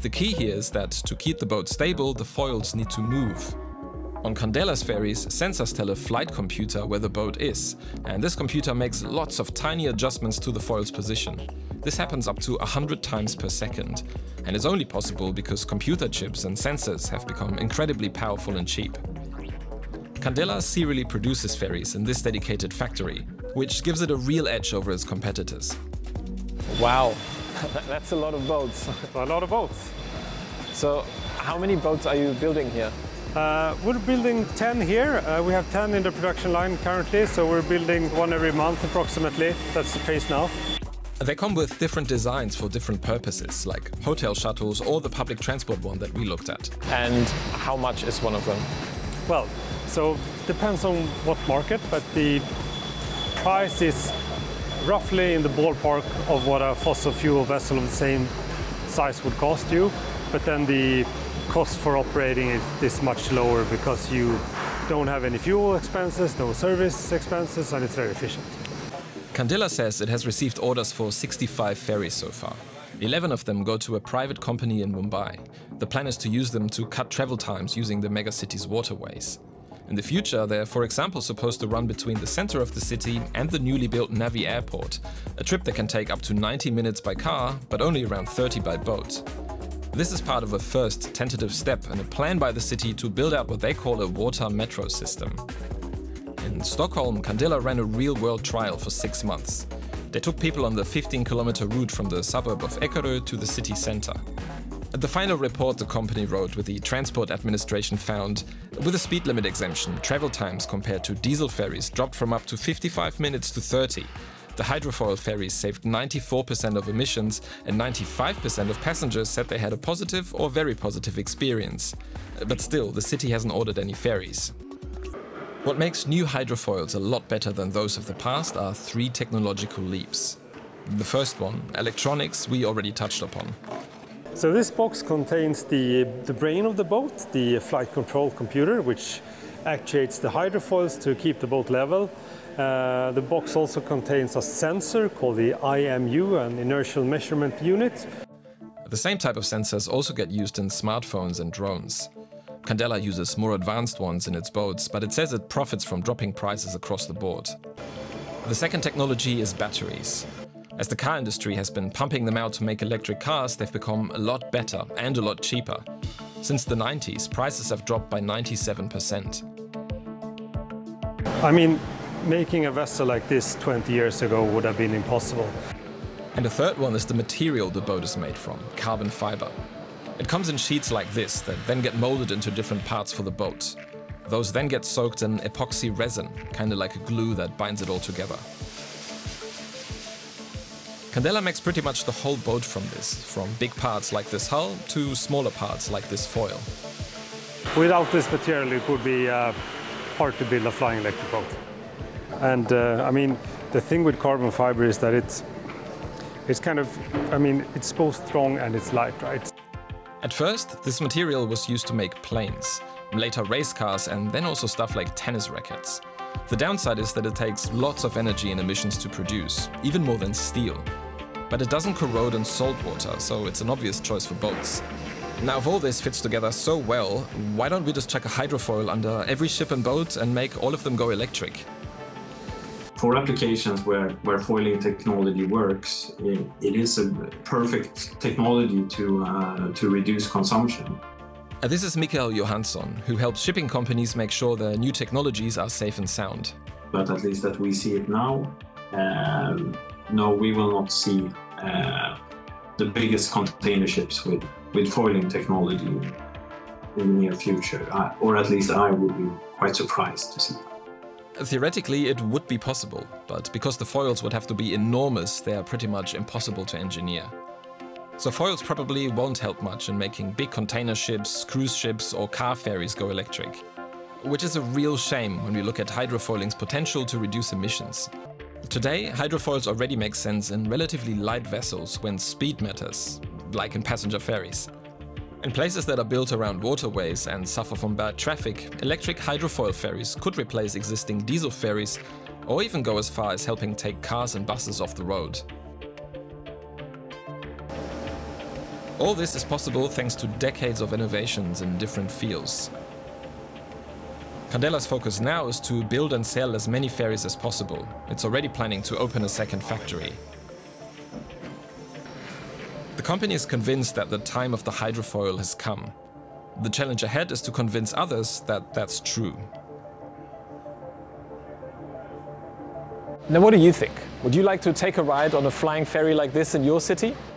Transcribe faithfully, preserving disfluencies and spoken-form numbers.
The key here is that to keep the boat stable, the foils need to move. On Candela's ferries, sensors tell a flight computer where the boat is, and this computer makes lots of tiny adjustments to the foil's position. This happens up to one hundred times per second, and it's only possible because computer chips and sensors have become incredibly powerful and cheap. Candela serially produces ferries in this dedicated factory, which gives it a real edge over its competitors. Wow, that's a lot of boats. A lot of boats. So, how many boats are you building here? Uh, we're building ten here. Uh, we have ten in the production line currently, so we're building one every month approximately. That's the pace now. They come with different designs for different purposes, like hotel shuttles or the public transport one that we looked at. And how much is one of them? Well, so depends on what market, but the price is roughly in the ballpark of what a fossil fuel vessel of the same size would cost you, but then the cost for operating is this much lower because you don't have any fuel expenses, no service expenses, and it's very efficient. Candela says it has received orders for sixty-five ferries so far. eleven of them go to a private company in Mumbai. The plan is to use them to cut travel times using the megacity's waterways. In the future, they're, for example, supposed to run between the center of the city and the newly built Navi Airport, a trip that can take up to ninety minutes by car, but only around thirty by boat. This is part of a first tentative step in a plan by the city to build out what they call a water metro system. In Stockholm, Candela ran a real-world trial for six months. They took people on the fifteen kilometer route from the suburb of Eckerö to the city center. The final report the company wrote with the Transport Administration found, with a speed limit exemption, travel times compared to diesel ferries dropped from up to fifty-five minutes to thirty. The hydrofoil ferries saved ninety-four percent of emissions, and ninety-five percent of passengers said they had a positive or very positive experience. But still, the city hasn't ordered any ferries. What makes new hydrofoils a lot better than those of the past are three technological leaps. The first one, electronics, we already touched upon. So this box contains the, the brain of the boat, the flight control computer, which actuates the hydrofoils to keep the boat level. Uh, the box also contains a sensor called the I M U, an inertial measurement unit. The same type of sensors also get used in smartphones and drones. Candela uses more advanced ones in its boats, but it says it profits from dropping prices across the board. The second technology is batteries. As the car industry has been pumping them out to make electric cars, they've become a lot better and a lot cheaper. Since the nineties, prices have dropped by ninety-seven percent. I mean, making a vessel like this twenty years ago would have been impossible. And the third one is the material the boat is made from, carbon fiber. It comes in sheets like this that then get molded into different parts for the boat. Those then get soaked in epoxy resin, kind of like a glue that binds it all together. Candela makes pretty much the whole boat from this, from big parts like this hull to smaller parts like this foil. Without this material, it would be uh, hard to build a flying electric boat. And uh, I mean, the thing with carbon fiber is that it's, it's kind of, I mean, it's both strong and it's light, right? At first, this material was used to make planes, later race cars, and then also stuff like tennis rackets. The downside is that it takes lots of energy and emissions to produce, even more than steel. But it doesn't corrode in salt water, so it's an obvious choice for boats. Now, if all this fits together so well, why don't we just chuck a hydrofoil under every ship and boat and make all of them go electric? For applications where, where foiling technology works, it, it is a perfect technology to, uh, to reduce consumption. This is Mikael Johansson, who helps shipping companies make sure their new technologies are safe and sound. But at least that we see it now, um, no, we will not see uh, the biggest container ships with, with foiling technology in the near future, uh, or at least I would be quite surprised to see. Theoretically, it would be possible, but because the foils would have to be enormous, they are pretty much impossible to engineer. So foils probably won't help much in making big container ships, cruise ships or car ferries go electric. Which is a real shame when we look at hydrofoiling's potential to reduce emissions. Today, hydrofoils already make sense in relatively light vessels when speed matters, like in passenger ferries. In places that are built around waterways and suffer from bad traffic, electric hydrofoil ferries could replace existing diesel ferries or even go as far as helping take cars and buses off the road. All this is possible thanks to decades of innovations in different fields. Candela's focus now is to build and sell as many ferries as possible. It's already planning to open a second factory. The company is convinced that the time of the hydrofoil has come. The challenge ahead is to convince others that that's true. Now, what do you think? Would you like to take a ride on a flying ferry like this in your city?